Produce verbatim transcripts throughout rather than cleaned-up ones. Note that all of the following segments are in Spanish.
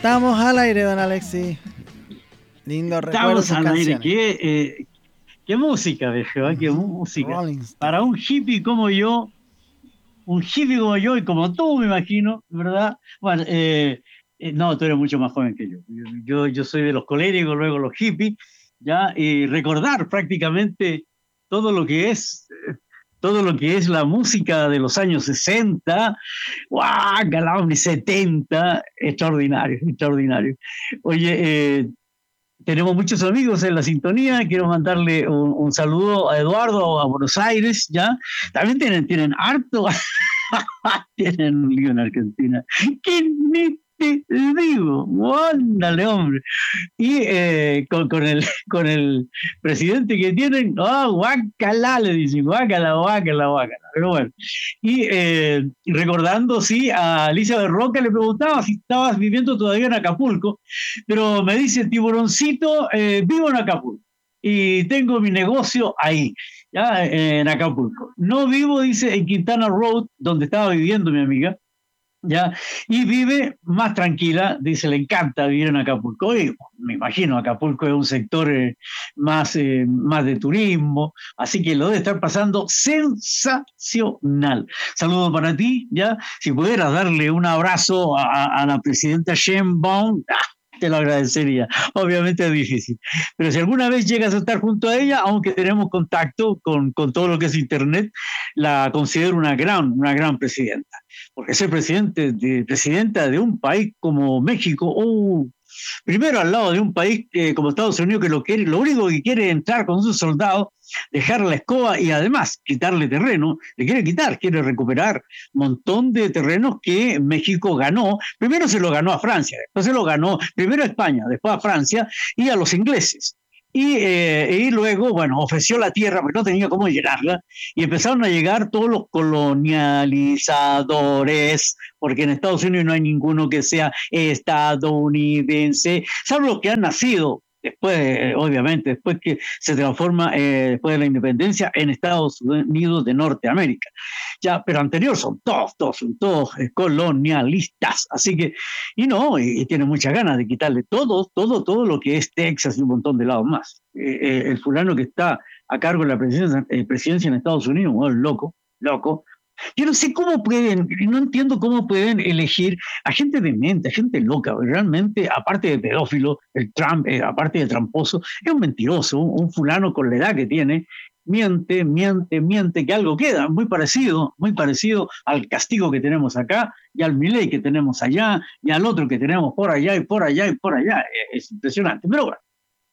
Estamos al aire, don Alexis. Lindo recuerdo. Estamos al aire. ¿Qué, eh, qué música, viejo? ¿eh? Qué Uh-huh. música. Rolling Stone. Para un hippie como yo, un hippie como yo y como tú, me imagino, ¿verdad? Bueno, eh, eh, no, tú eres mucho más joven que yo. Yo, yo, yo soy de los coléricos, luego los hippies, ¿ya? Y recordar prácticamente todo lo que es... Eh, todo lo que es la música de los años sesenta, ¡guau! setenta, extraordinario, extraordinario. Oye, eh, tenemos muchos amigos en la sintonía. Quiero mandarle un, un saludo a Eduardo, a Buenos Aires, ¿ya? También tienen, tienen harto, tienen un lío en Argentina. ¿Qué ni te digo? Ándale, hombre. Y eh, con, con, el, con el presidente que tienen, oh, guácala, le dicen, guácala, guácala, guácala. Pero bueno. Y eh, recordando, sí, a Alicia de Roca le preguntaba si estabas viviendo todavía en Acapulco, pero me dice, tiburoncito, eh, vivo en Acapulco y tengo mi negocio ahí, ya en Acapulco. No vivo, dice, en Quintana Road, donde estaba viviendo mi amiga, ¿ya? Y vive más tranquila, dice, le encanta vivir en Acapulco. Y me imagino, Acapulco es un sector eh, más, eh, más de turismo, así que lo debe estar pasando sensacional. Saludos para ti, ¿ya? Si pudieras darle un abrazo a, a la presidenta Sheinbaum, ¡ah! Te lo agradecería. Obviamente es difícil, pero si alguna vez llegas a estar junto a ella, aunque tenemos contacto con, con todo lo que es internet, la considero una gran, una gran presidenta. Porque ser presidente de, presidenta de un país como México, uh, primero al lado de un país eh, como Estados Unidos, que lo, quiere, lo único que quiere es entrar con sus soldados, dejar la escoba y además quitarle terreno, le quiere quitar, quiere recuperar un montón de terrenos que México ganó. Primero se lo ganó a Francia, después se lo ganó primero a España, después a Francia y a los ingleses. Y, eh, y luego, bueno, ofreció la tierra, pero no tenía cómo llenarla, y empezaron a llegar todos los colonializadores, porque en Estados Unidos no hay ninguno que sea estadounidense, salvo los que han nacido después, eh, obviamente, después que se transforma, eh, después de la independencia, en Estados Unidos de Norteamérica. Ya, pero anterior son todos, todos, son todos eh, colonialistas, así que, y no, y, y tiene muchas ganas de quitarle todo, todo, todo lo que es Texas y un montón de lados más. Eh, eh, el fulano que está a cargo de la presidencia, eh, presidencia en Estados Unidos, oh, loco, loco. Yo no sé cómo pueden, no entiendo cómo pueden elegir a gente demente, a gente loca. Realmente, aparte de pedófilo, el Trump, eh, aparte de tramposo, es un mentiroso, un, un fulano con la edad que tiene, miente, miente, miente, que algo queda, muy parecido, muy parecido al castigo que tenemos acá, y al Milei que tenemos allá, y al otro que tenemos por allá, y por allá, y por allá. Es impresionante, pero bueno.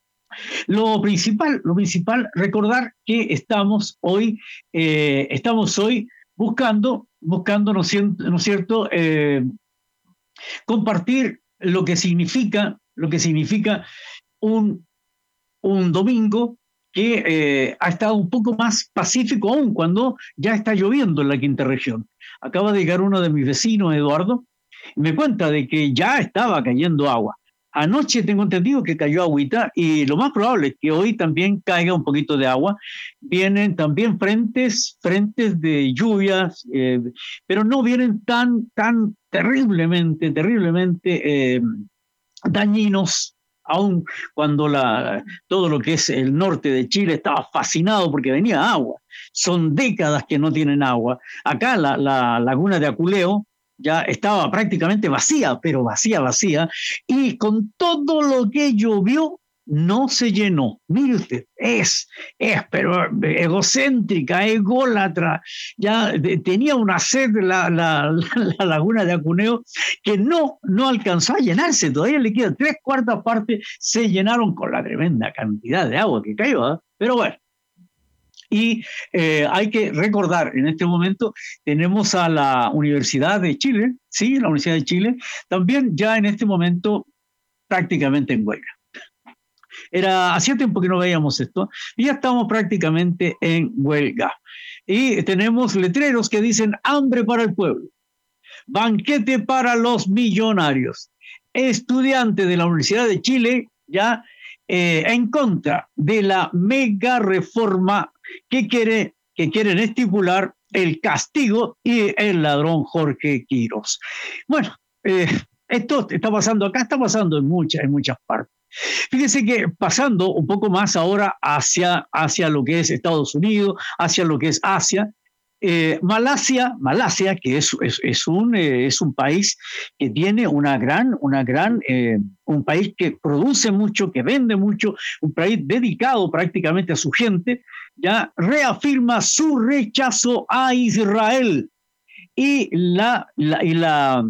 Lo principal, lo principal, recordar que estamos hoy, eh, estamos hoy buscando, buscando, ¿no es cierto?, ¿no es cierto? Eh, compartir lo que significa, lo que significa un, un domingo que eh, ha estado un poco más pacífico aún cuando ya está lloviendo en la quinta región. Acaba de llegar uno de mis vecinos, Eduardo, y me cuenta de que ya estaba cayendo agua. Anoche tengo entendido que cayó agüita y lo más probable es que hoy también caiga un poquito de agua. Vienen también frentes, frentes de lluvias, eh, pero no vienen tan, tan terriblemente, terriblemente eh, dañinos, aun cuando la, todo lo que es el norte de Chile estaba fascinado porque venía agua. Son décadas que no tienen agua. Acá la, la laguna de Aculeo ya estaba prácticamente vacía, pero vacía, vacía, y con todo lo que llovió, no se llenó. Mire usted, es, es, pero egocéntrica, ególatra, ya de, tenía una sed la, la, la, la laguna de Acuneo que no, no alcanzó a llenarse, todavía le quedan tres cuartas partes, se llenaron con la tremenda cantidad de agua que cayó, ¿eh? Pero bueno. Y eh, hay que recordar, en este momento tenemos a la Universidad de Chile, sí, la Universidad de Chile, también ya en este momento prácticamente en huelga. Era hacía tiempo que no veíamos esto y ya estamos prácticamente en huelga. Y tenemos letreros que dicen hambre para el pueblo, banquete para los millonarios, estudiante de la Universidad de Chile ya eh, en contra de la mega reforma que, quiere, que quieren estipular el castigo y el ladrón Jorge Quiros. Bueno, eh, Esto está pasando acá, está pasando en muchas, en muchas partes. Fíjese que pasando un poco más ahora hacia, hacia lo que es Estados Unidos, hacia lo que es Asia, eh, Malasia, Malasia, que es, es, es, un, eh, es un país que tiene una gran, una gran eh, un país que produce mucho, que vende mucho, un país dedicado prácticamente a su gente, ya reafirma su rechazo a Israel y la, la, y la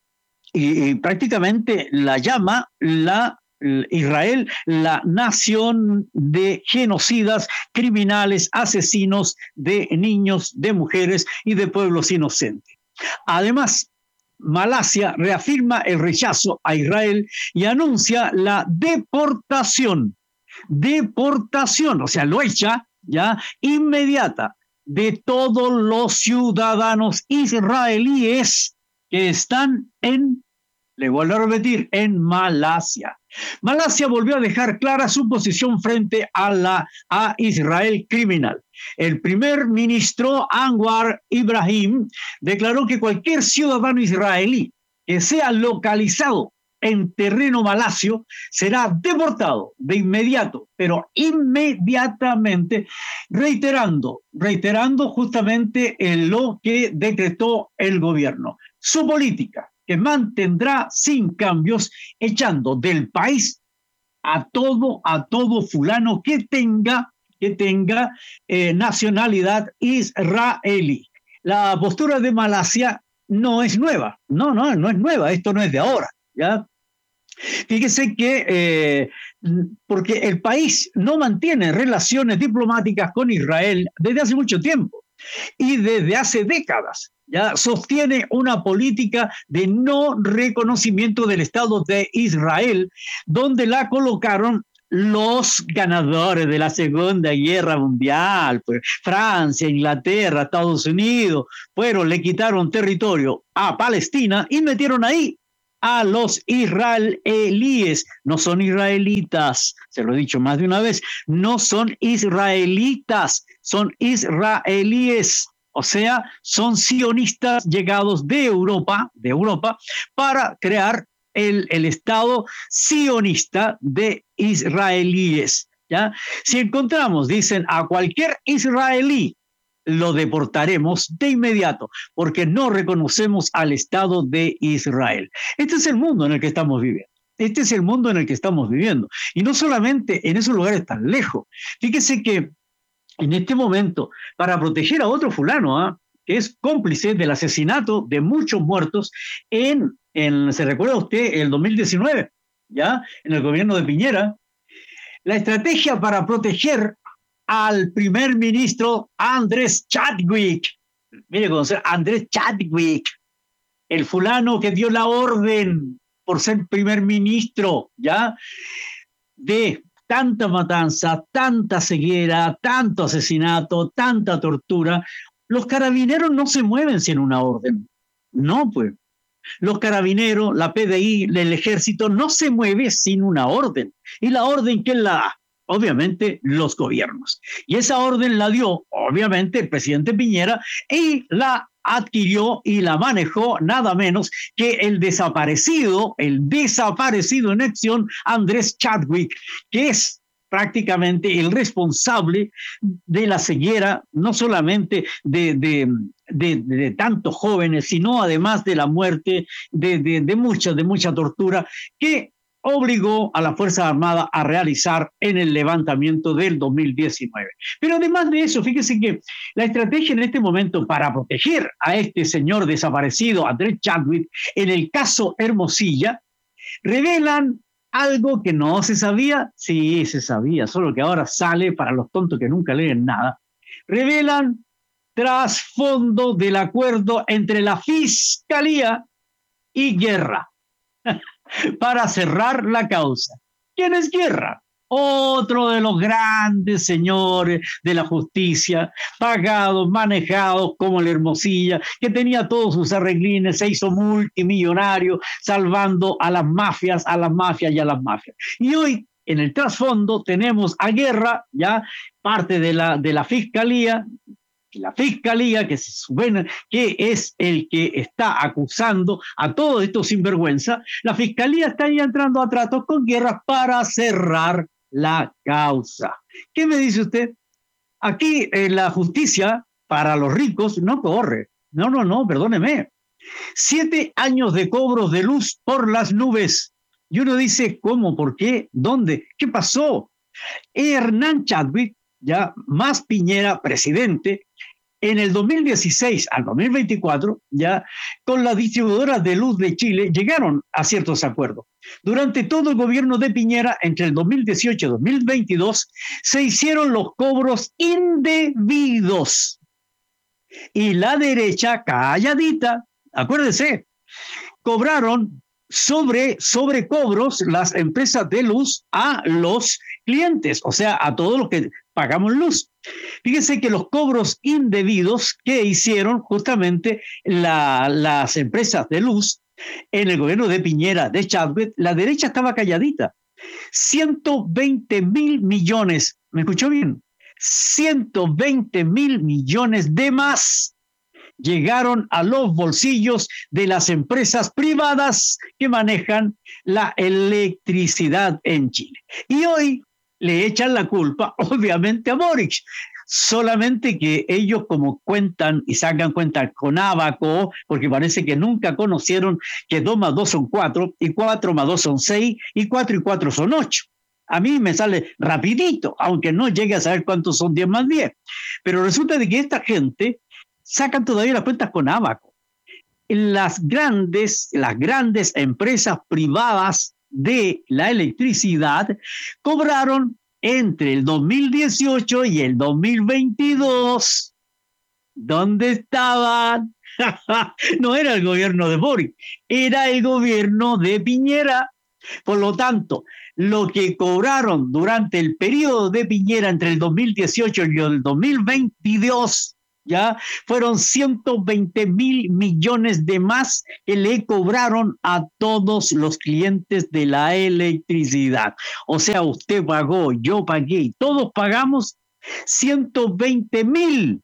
y, y prácticamente la llama la Israel la nación de genocidas, criminales, asesinos de niños, de mujeres y de pueblos inocentes. Además, Malasia reafirma el rechazo a Israel y anuncia la deportación, deportación, o sea, lo echa ya inmediata de todos los ciudadanos israelíes que están en, le vuelvo a repetir, en Malasia. Malasia volvió a dejar clara su posición frente a, la, a Israel criminal. El primer ministro Anwar Ibrahim declaró que cualquier ciudadano israelí que sea localizado en terreno malasio será deportado de inmediato, pero inmediatamente, reiterando, reiterando justamente en lo que decretó el gobierno. Su política, que mantendrá sin cambios, echando del país a todo, a todo fulano que tenga, que tenga eh, nacionalidad israelí. La postura de Malasia no es nueva, no, no, no es nueva, esto no es de ahora, ¿ya? Fíjese que, eh, porque el país no mantiene relaciones diplomáticas con Israel desde hace mucho tiempo y desde hace décadas. Ya sostiene una política de no reconocimiento del Estado de Israel, donde la colocaron los ganadores de la Segunda Guerra Mundial, pues Francia, Inglaterra, Estados Unidos, fueron, le quitaron territorio a Palestina y metieron ahí a los israelíes. No son israelitas, se lo he dicho más de una vez, no son israelitas, son israelíes. O sea, son sionistas llegados de Europa, de Europa, para crear el, el Estado sionista de israelíes. ¿Ya? Si encontramos, dicen, a cualquier israelí, lo deportaremos de inmediato, porque no reconocemos al Estado de Israel. Este es el mundo en el que estamos viviendo. Este es el mundo en el que estamos viviendo. Y no solamente en esos lugares tan lejos. Fíjese que en este momento, para proteger a otro fulano, ¿eh? que es cómplice del asesinato de muchos muertos en, en, ¿se recuerda usted? El dos mil diecinueve, ¿ya? En el gobierno de Piñera. La estrategia para proteger al primer ministro Andrés Chadwick, mire, conocer Andrés Chadwick, el fulano que dio la orden por ser primer ministro, ¿ya? De tanta matanza, tanta ceguera, tanto asesinato, tanta tortura. Los carabineros no se mueven sin una orden. No, pues. Los carabineros, la P D I, el ejército no se mueve sin una orden. ¿Y la orden quién la da? Obviamente los gobiernos. Y esa orden la dio, obviamente, el presidente Piñera y la adquirió y la manejó nada menos que el desaparecido, el desaparecido en acción Andrés Chadwick, que es prácticamente el responsable de la ceguera, no solamente de, de, de, de, de tantos jóvenes, sino además de la muerte, de, de, de mucha, de mucha tortura, que obligó a la Fuerza Armada a realizar en el levantamiento del dos mil diecinueve. Pero además de eso, fíjese que la estrategia en este momento para proteger a este señor desaparecido, Andrés Chadwick, en el caso Hermosilla, revelan algo que no se sabía, sí se sabía, solo que ahora sale para los tontos que nunca leen nada. Revelan trasfondo del acuerdo entre la Fiscalía y Guerra para cerrar la causa. ¿Quién es Guerra? Otro de los grandes señores de la justicia, pagados, manejados como el Hermosilla, que tenía todos sus arreglines, se hizo multimillonario, salvando a las mafias, a las mafias y a las mafias. Y hoy, en el trasfondo, tenemos a Guerra, ya parte de la, de la Fiscalía, la fiscalía, que se supone que es el que está acusando a todos estos sinvergüenza, la fiscalía está ya entrando a tratos con Guerra para cerrar la causa. ¿Qué me dice usted? Aquí eh, la justicia para los ricos no corre. No, no, no, perdóneme. Siete años de cobros de luz por las nubes. Y uno dice, ¿cómo? ¿Por qué? ¿Dónde? ¿Qué pasó? Hernán Chadwick, ya más Piñera, presidente, en el dos mil dieciséis al dos mil veinticuatro, ya con las distribuidoras de luz de Chile llegaron a ciertos acuerdos. Durante todo el gobierno de Piñera, entre el dos mil dieciocho y dos mil veintidós, se hicieron los cobros indebidos. Y la derecha, calladita, acuérdense, cobraron sobre, sobre cobros las empresas de luz a los clientes, o sea, a todos los que pagamos luz. Fíjense que los cobros indebidos que hicieron justamente la, las empresas de luz en el gobierno de Piñera, de Chadwick, la derecha estaba calladita. ciento veinte mil millones, ¿me escuchó bien? ciento veinte mil millones de más llegaron a los bolsillos de las empresas privadas que manejan la electricidad en Chile. Y hoy le echan la culpa, obviamente, a Boric. Solamente que ellos, como cuentan y sacan cuenta con ábaco, porque parece que nunca conocieron que dos más dos son cuatro, y cuatro más dos son seis, y cuatro y cuatro son ocho. A mí me sale rapidito, aunque no llegue a saber cuántos son diez más diez. Pero resulta de que esta gente sacan todavía las cuentas con ábaco. Las grandes, las grandes empresas privadas de la electricidad cobraron entre el dos mil dieciocho y el dos mil veintidós. ¿Dónde estaban? No era el gobierno de Boric, era el gobierno de Piñera. Por lo tanto, lo que cobraron durante el periodo de Piñera entre el dos mil dieciocho y el dos mil veintidós, ya fueron ciento veinte mil millones de más que le cobraron a todos los clientes de la electricidad. O sea, usted pagó, yo pagué y todos pagamos ciento veinte mil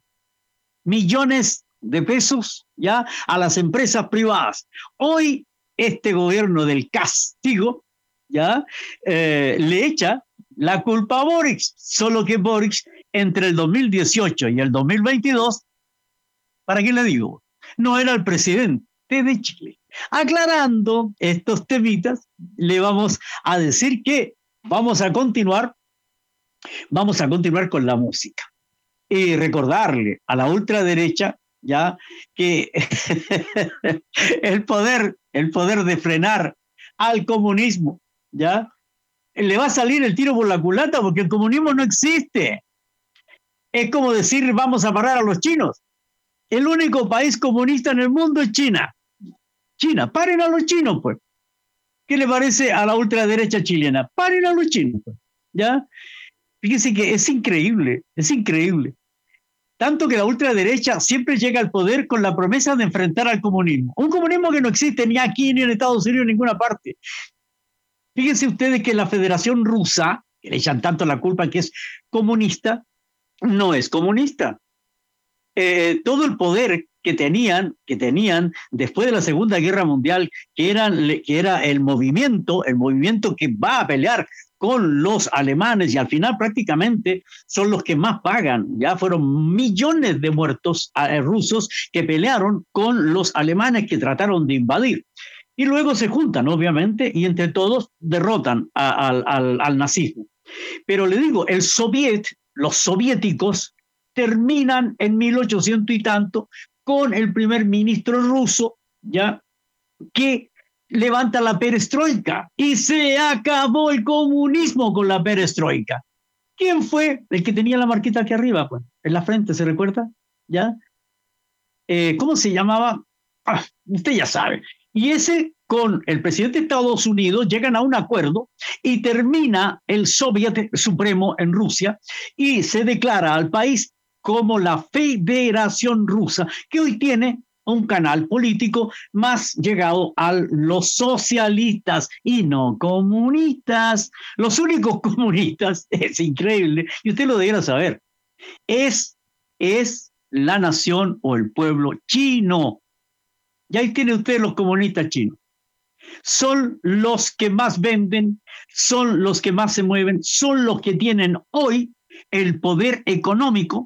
millones de pesos ya a las empresas privadas. Hoy este gobierno del castigo ya eh, le echa la culpa a Boric, solo que Boric entre el dos mil dieciocho y el dos mil veintidós, ¿para qué le digo? No era el presidente de Chile. Aclarando estos temitas, le vamos a decir que vamos a continuar, vamos a continuar con la música. Y recordarle a la ultraderecha ya que el poder, el poder de frenar al comunismo, ya le va a salir el tiro por la culata porque el comunismo no existe. Es como decir vamos a parar a los chinos. El único país comunista en el mundo es China. China, paren a los chinos, pues. ¿Qué le parece a la ultraderecha chilena? Paren a los chinos, pues. ¿Ya? Fíjense que es increíble, es increíble. Tanto que la ultraderecha siempre llega al poder con la promesa de enfrentar al comunismo. Un comunismo que no existe ni aquí, ni en Estados Unidos, ni en ninguna parte. Fíjense ustedes que la Federación Rusa, que le echan tanto la culpa que es comunista, no es comunista. Eh, todo el poder que tenían, que tenían después de la Segunda Guerra Mundial, que, eran, que era el movimiento, el movimiento que va a pelear con los alemanes y al final prácticamente son los que más pagan. Ya fueron millones de muertos eh, rusos que pelearon con los alemanes que trataron de invadir. Y luego se juntan, obviamente, y entre todos derrotan a, a, al, al nazismo. Pero le digo, el soviet, los soviéticos terminan en mil ochocientos y tanto con el primer ministro ruso, ya, que levanta la perestroika y se acabó el comunismo con la perestroika. ¿Quién fue el que tenía la marquita aquí arriba, pues, en la frente, se recuerda? ¿Ya? Eh, ¿Cómo se llamaba? Ah, usted ya sabe. Y ese, con el presidente de Estados Unidos, llegan a un acuerdo y termina el Soviet Supremo en Rusia y se declara al país como la Federación Rusa, que hoy tiene un canal político más llegado a los socialistas y no comunistas. Los únicos comunistas, es increíble, y usted lo debiera saber, es, es la nación o el pueblo chino. Y ahí tiene usted los comunistas chinos. Son los que más venden, son los que más se mueven, son los que tienen hoy el poder económico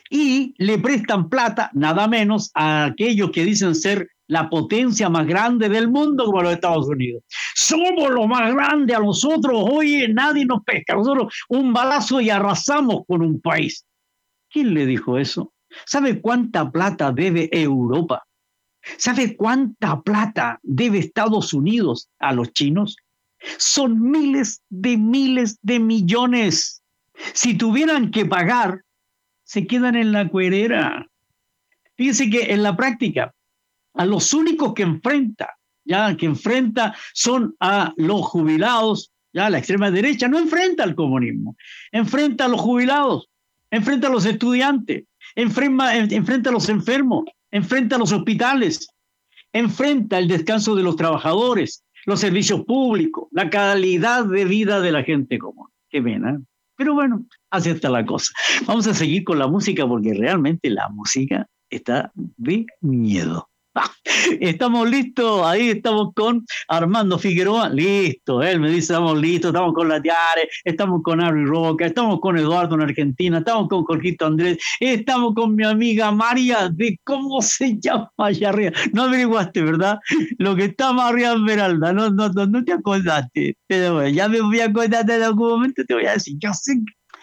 y le prestan plata, nada menos, a aquellos que dicen ser la potencia más grande del mundo, como los Estados Unidos. Somos lo más grande, a nosotros, oye, nadie nos pesca, nosotros un balazo y arrasamos con un país. ¿Quién le dijo eso? ¿Sabe cuánta plata debe Europa? ¿Sabe cuánta plata debe Estados Unidos a los chinos? Son miles de miles de millones. Si tuvieran que pagar, se quedan en la cuerera. Fíjense que en la práctica, a los únicos que enfrenta, ya que enfrenta son a los jubilados, ya la extrema derecha no enfrenta al comunismo, enfrenta a los jubilados, enfrenta a los estudiantes, enfrenta, enfrenta a los enfermos, enfrenta a los hospitales, enfrenta el descanso de los trabajadores, los servicios públicos, la calidad de vida de la gente común. Qué pena. Pero bueno, así está la cosa. Vamos a seguir con la música porque realmente la música está de miedo. Ah, estamos listos, ahí estamos con Armando Figueroa, listo, él me dice estamos listos, estamos con la Tiare, estamos con Ari Roca, estamos con Eduardo en Argentina, estamos con Jorgito Andrés, estamos con mi amiga María, de cómo se llama allá arriba, no averiguaste, ¿verdad? Lo que está María Esmeralda, no, no, no, no te acordaste, pero ya me voy a acordar en algún momento, te voy a decir, yo sé,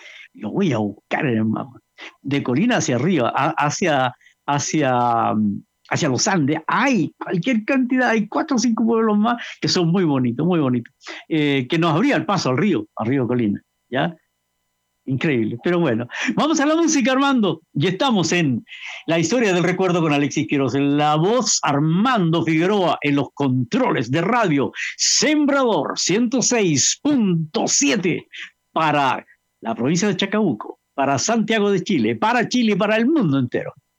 lo voy a buscar, hermano, de colina hacia arriba, a, hacia, hacia... hacia los Andes, hay cualquier cantidad, hay cuatro o cinco pueblos más que son muy bonitos, muy bonitos, eh, que nos abría el paso al río, al río Colina, ¿ya? Increíble, pero bueno, vamos a la música, Armando, y estamos en la historia del recuerdo con Alexis Quiroz, en la voz Armando Figueroa, en los controles de radio, Sembrador ciento seis punto siete para la provincia de Chacabuco, para Santiago de Chile, para Chile y para el mundo entero.